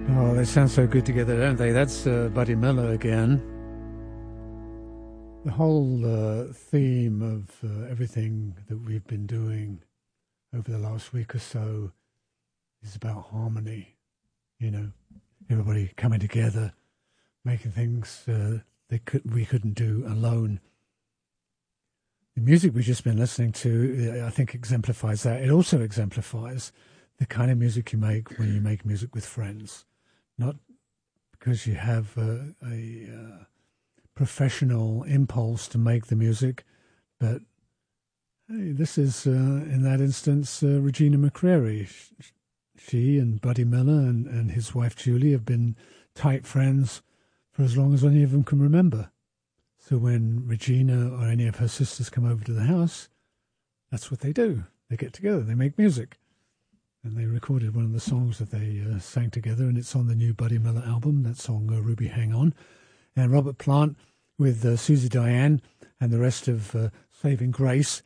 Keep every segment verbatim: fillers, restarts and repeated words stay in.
Oh, they sound so good together, don't they? That's uh, Buddy Miller again. The whole uh, theme of uh, everything that we've been doing over the last week or so is about harmony. You know, everybody coming together, making things uh, they could we couldn't do alone. The music we've just been listening to, I think, exemplifies that. It also exemplifies the kind of music you make when you make music with friends. Not because you have a, a uh, professional impulse to make the music, but hey, this is, uh, in that instance, uh, Regina McCreary. She and Buddy Miller and, and his wife Julie have been tight friends for as long as any of them can remember. So when Regina or any of her sisters come over to the house, that's what they do. They get together, they make music. And they recorded one of the songs that they uh, sang together, and it's on the new Buddy Miller album, that song, uh, Ruby Hang On. And Robert Plant with uh, Susie Diane and the rest of uh, Saving Grace.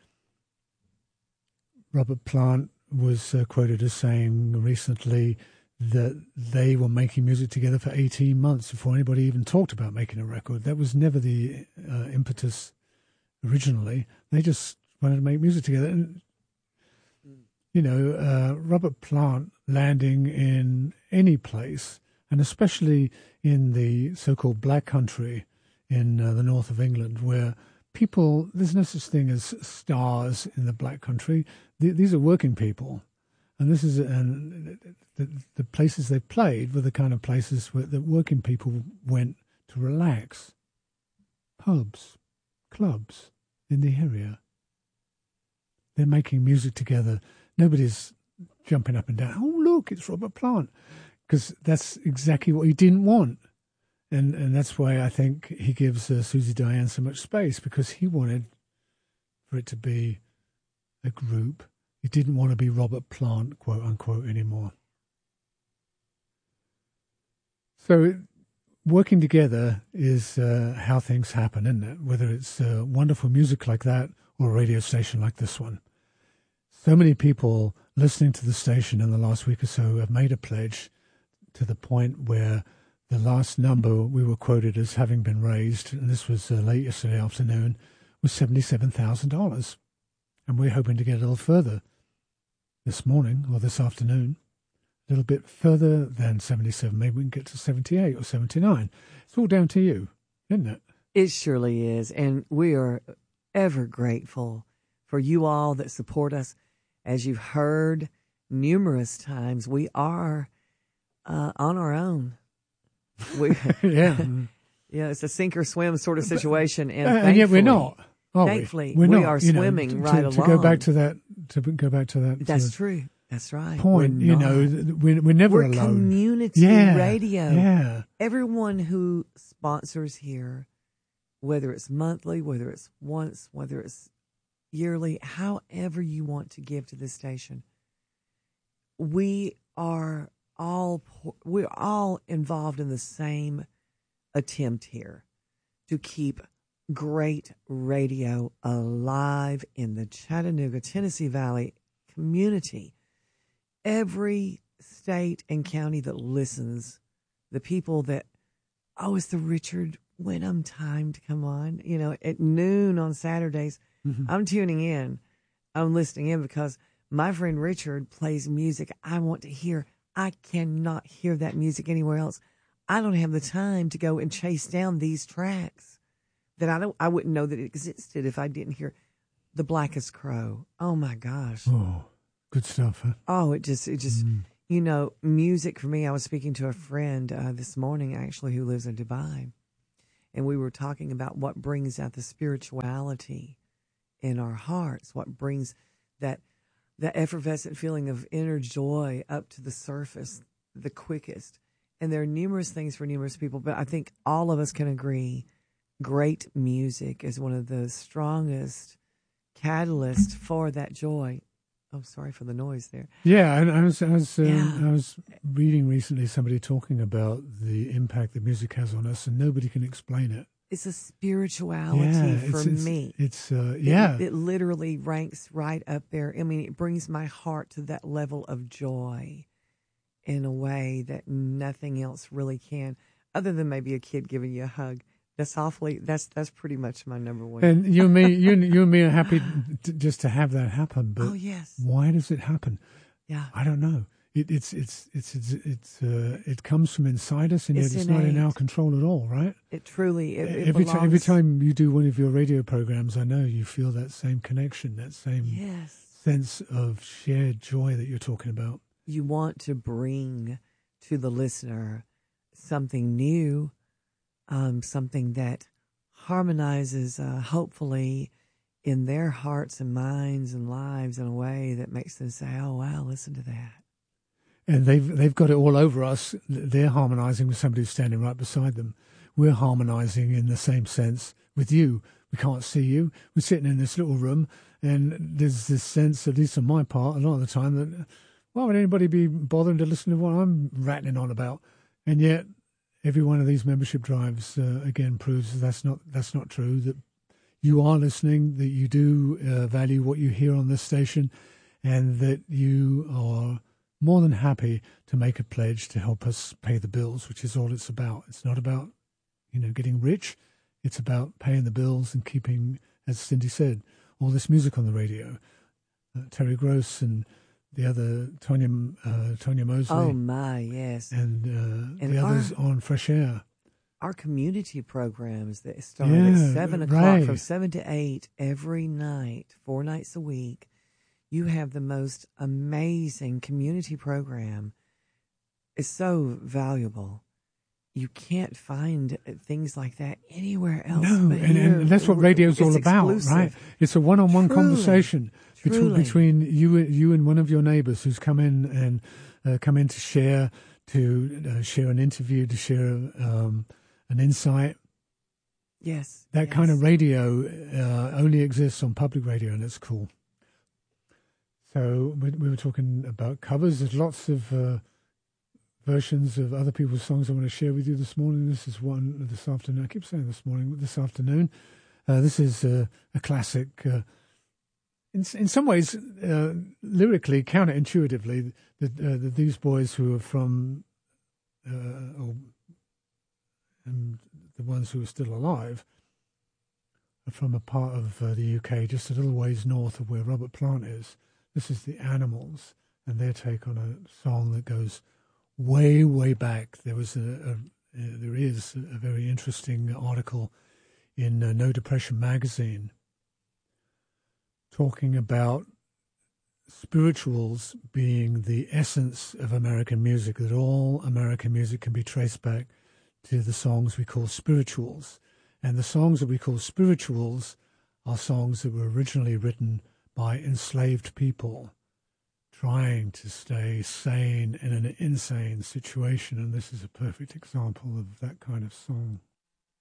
Robert Plant was uh, quoted as saying recently that they were making music together for eighteen months before anybody even talked about making a record. That was never the uh, impetus originally. They just wanted to make music together. And you know, uh, Robert Plant landing in any place, and especially in the so-called black country in uh, the north of England, where people, there's no such thing as stars in the black country. Th- these are working people. And this is, and the, the places they played were the kind of places where the working people went to relax. Pubs, clubs in the area. They're making music together. Nobody's jumping up and down. Oh, look, it's Robert Plant. Because that's exactly what he didn't want. And and that's why I think he gives uh, Susie Diane so much space, because he wanted for it to be a group. He didn't want to be Robert Plant, quote unquote, anymore. So working together is uh, how things happen, isn't it? Whether it's uh, wonderful music like that or a radio station like this one. So many people listening to the station in the last week or so have made a pledge to the point where the last number we were quoted as having been raised, and this was uh, late yesterday afternoon, was seventy-seven thousand dollars. And we're hoping to get a little further this morning or this afternoon, a little bit further than seventy-seven. Maybe we can get to seventy-eight or seventy-nine. It's all down to you, isn't it? It surely is. And we are ever grateful for you all that support us. As you've heard numerous times, we are uh, on our own. We, yeah. Yeah, it's a sink or swim sort of situation. And, and yet we're not. Are thankfully, we? We're we not, are you know, swimming to, right to, along. To go back to that, to go back to that. That's uh, true. That's right. Point, we're you not. know, we're, we're never we're alone. Community yeah, radio. Yeah. Everyone who sponsors here, whether it's monthly, whether it's once, whether it's yearly, however you want to give to this station, we are all we're all involved in the same attempt here to keep great radio alive in the Chattanooga, Tennessee Valley community. Every state and county that listens, the people that, oh, it's the Richard Wenham time to come on, you know, at noon on Saturdays. Mm-hmm. I'm tuning in. I'm listening in because my friend Richard plays music I want to hear. I cannot hear that music anywhere else. I don't have the time to go and chase down these tracks that I don't. I wouldn't know that it existed if I didn't hear The Blackest Crow. Oh my gosh! Oh, good stuff, huh? Oh, it just, it just, mm. you know, music for me. I was speaking to a friend uh, this morning, actually, who lives in Dubai, and we were talking about what brings out the spirituality in our hearts, what brings that that effervescent feeling of inner joy up to the surface the quickest. And there are numerous things for numerous people, but I think all of us can agree great music is one of the strongest catalysts for that joy. Oh, sorry for the noise there. Yeah, and I was I was, um, yeah. I was reading recently somebody talking about the impact that music has on us, and nobody can explain it. It's a spirituality yeah, for it's, it's, me. It's uh, yeah. It, it literally ranks right up there. I mean, it brings my heart to that level of joy. in a way that nothing else really can, other than maybe a kid giving you a hug. That's awfully. That's that's pretty much my number one. And you and me, you, and- you and me are happy to, just to have that happen. But oh yes, why does it happen? yeah. I don't know. It, it's it's it's it's it's uh, it comes from inside us, and It's yet it's not in innate. our control at all, right? It truly. It, it every belongs, time every time you do one of your radio programs, I know you feel that same connection, that same Yes. sense of shared joy that you're talking about. You want to bring to the listener something new, um, something that harmonizes, uh, hopefully, in their hearts and minds and lives in a way that makes them say, "Oh wow, listen to that." And they've they've got it all over us. They're harmonizing with somebody who's standing right beside them. We're harmonizing in the same sense with you. We can't see you. We're sitting in this little room, and there's this sense, at least on my part, a lot of the time, that why would anybody be bothering to listen to what I'm rattling on about? And yet, every one of these membership drives uh, again proves that that's not that's not true. That you are listening, that you do uh, value what you hear on this station, and that you are more than happy to make a pledge to help us pay the bills, which is all it's about. It's not about, you know, getting rich. It's about paying the bills and keeping, as Cindy said, all this music on the radio. Uh, Terry Gross and the other Tonya uh, Tonya Mosley. Oh my, yes. And, uh, And the others our- on Fresh Air. Our community programs that start Yeah, at seven o'clock, right. from seven to eight every night, four nights a week. You have the most amazing community program. It's so valuable. You can't find things like that anywhere else. No, but and, here. and that's what radio's It's all about, exclusive. right? It's a one-on-one Truly, conversation between, truly. between you, you and one of your neighbors who's come in and uh, come in to share, to uh, share an interview, to share um, an insight. Yes. That yes. kind of radio uh, only exists on public radio, and it's cool. So we, we were talking about covers. There's lots of uh, versions of other people's songs I want to share with you this morning. This is one this afternoon. I keep saying this morning, but this afternoon. Uh, this is uh, a classic. Uh, in in some ways, uh, lyrically, counterintuitively, that uh, that these boys who are from, uh, or, and the ones who are still alive, are from a part of uh, the U K just a little ways north of where Robert Plant is. This is the Animals, and their take on a song that goes way, way back. There was a, a, a there is a very interesting article in uh, No Depression magazine talking about spirituals being the essence of American music, that all American music can be traced back to the songs we call spirituals. And the songs that we call spirituals are songs that were originally written by enslaved people trying to stay sane in an insane situation. And this is a perfect example of that kind of song.